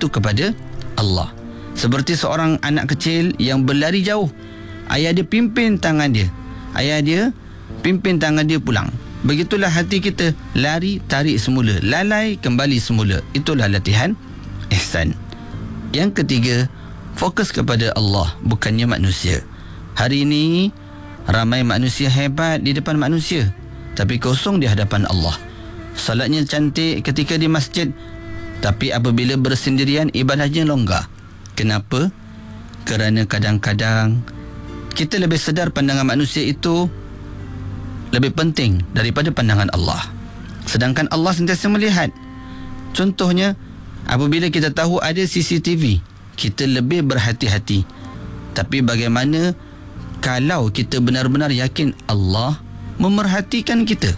itu kepada Allah. Seperti seorang anak kecil yang berlari jauh, ayah dia pimpin tangan dia, ayah dia pimpin tangan dia pulang. Begitulah hati kita, lari, tarik semula, lalai, kembali semula. Itulah latihan ihsan. Yang ketiga, fokus kepada Allah, bukannya manusia. Hari ini ramai manusia hebat di depan manusia, tapi kosong di hadapan Allah. Salatnya cantik ketika di masjid, tapi apabila bersendirian ibadahnya longgar. Kenapa? Kerana kadang-kadang kita lebih sedar pandangan manusia itu lebih penting daripada pandangan Allah. Sedangkan Allah sentiasa melihat. Contohnya, apabila kita tahu ada CCTV, kita lebih berhati-hati. Tapi bagaimana kalau kita benar-benar yakin Allah memerhatikan kita?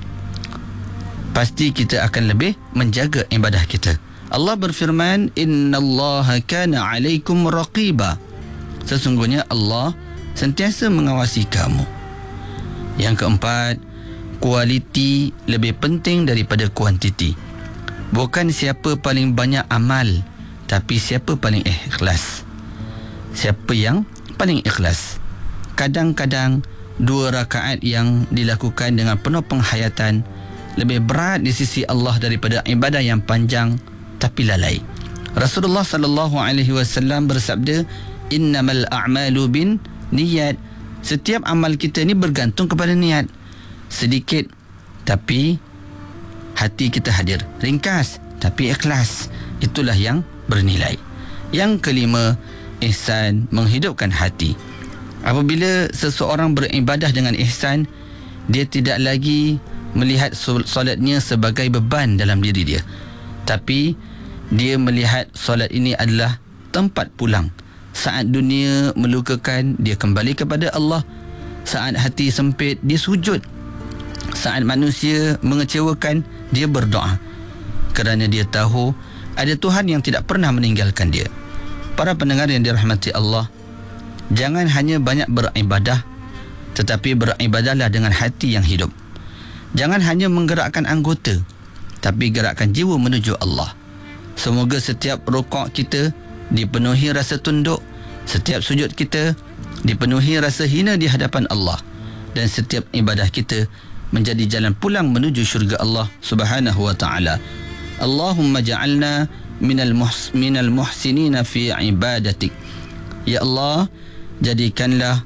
Pasti kita akan lebih menjaga ibadah kita. Allah berfirman, innallaha kana alaikum raqiba. Sesungguhnya Allah sentiasa mengawasi kamu. Yang keempat, kualiti lebih penting daripada kuantiti. Bukan siapa paling banyak amal, tapi siapa paling ikhlas. Siapa yang paling ikhlas. Kadang-kadang 2 rakaat yang dilakukan dengan penuh penghayatan lebih berat di sisi Allah daripada ibadah yang panjang tapi lalai. Rasulullah sallallahu alaihi wasallam bersabda, innamal a'malu bin niyat. Setiap amal kita ni bergantung kepada niat. Sedikit tapi hati kita hadir, ringkas tapi ikhlas. Itulah yang bernilai. Yang kelima, ihsan, menghidupkan hati. Apabila seseorang beribadah dengan ihsan, dia tidak lagi melihat solatnya sebagai beban dalam diri dia, tapi dia melihat solat ini adalah tempat pulang. Saat dunia melukakan, dia kembali kepada Allah. Saat hati sempit, dia sujud. Saat manusia mengecewakan, dia berdoa. Kerana dia tahu ada Tuhan yang tidak pernah meninggalkan dia. Para pendengar yang dirahmati Allah, jangan hanya banyak beribadah, tetapi beribadahlah dengan hati yang hidup. Jangan hanya menggerakkan anggota, tapi gerakkan jiwa menuju Allah. Semoga setiap rukuk kita dipenuhi rasa tunduk, setiap sujud kita dipenuhi rasa hina di hadapan Allah, dan setiap ibadah kita menjadi jalan pulang menuju syurga Allah Subhanahu wa taala. Allahumma ja'alna minal muhsinina fi ibadatik. Ya Allah, jadikanlah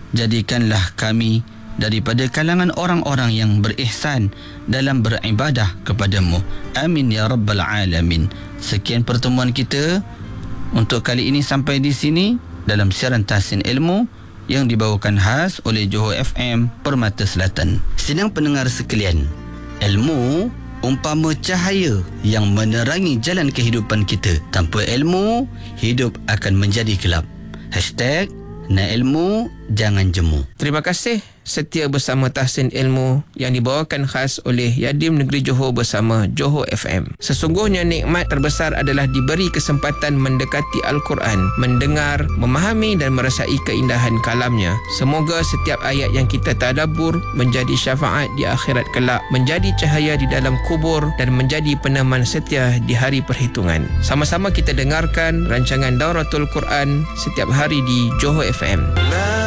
kami daripada kalangan orang-orang yang berihsan dalam beribadah kepadamu. Amin ya rabbal alamin. Sekian pertemuan kita untuk kali ini sampai di sini dalam siaran Tahsin Ilmu yang dibawakan khas oleh Johor FM Permata Selatan. Sidang pendengar sekalian, ilmu umpama cahaya yang menerangi jalan kehidupan kita. Tanpa ilmu, hidup akan menjadi gelap. #Nak ilmu, jangan jemu. Terima kasih setia bersama Tahsin Ilmu yang dibawakan khas oleh Yadim Negeri Johor bersama Johor FM. Sesungguhnya nikmat terbesar adalah diberi kesempatan mendekati Al-Quran, mendengar, memahami dan merasai keindahan kalamnya. Semoga setiap ayat yang kita tadabbur menjadi syafaat di akhirat kelak, menjadi cahaya di dalam kubur dan menjadi peneman setia di hari perhitungan. Sama-sama kita dengarkan rancangan Dauratul Quran setiap hari di Johor FM.